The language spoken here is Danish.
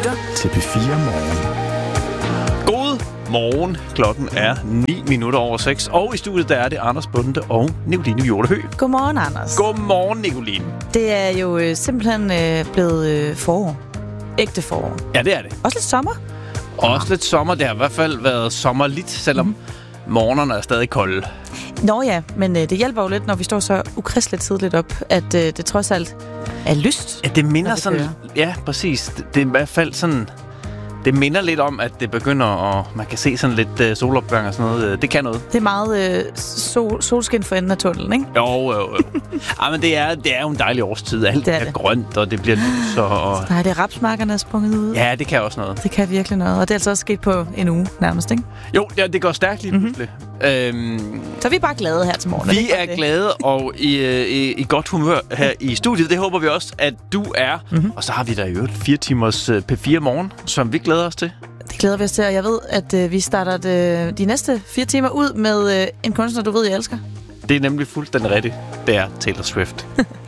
lytter til P4 Morgen. God morgen. Klokken er 6:09, og i studiet der er det Anders Bonde og Nicoline Hjortehø. Godmorgen, Anders. Godmorgen, Nicoline. Det er jo simpelthen blevet forår. Ægte forår. Ja, det er det. Også lidt sommer. Også lidt sommer. Det har i hvert fald været sommerligt, selvom morgenerne er stadig kolde. Nå ja, men det hjælper jo lidt, når vi står så ukristeligt tidligt op, at det trods alt er lyst. Ja, det minder sådan... Ja, præcis. Det er i hvert fald sådan... Det minder lidt om, at det begynder, og man kan se sådan lidt solopgang og sådan noget. Det kan noget. Det er meget solskin for enden af tunnelen, ikke? Jo. Ej, men det er jo en dejlig årstid. Alt er grønt, og det bliver lys. Nej, det er rapsmarkerne er sprunget ud. Ja, det kan også noget. Det kan virkelig noget, og det er altså også sket på en uge nærmest, ikke? Jo, det går stærkt lige pludselig. Så vi er bare glade her til morgen. Vi er glade og i godt humør her i studiet. Det håber vi også, at du er. Og så har vi da jo 4 timers P4 morgen, som vi glæder os til. Det glæder vi os til, og jeg ved, at vi starter de næste 4 timer ud med en kunstner, du ved, jeg elsker. Det er nemlig fuldstændig rigtigt. Det er Taylor Swift.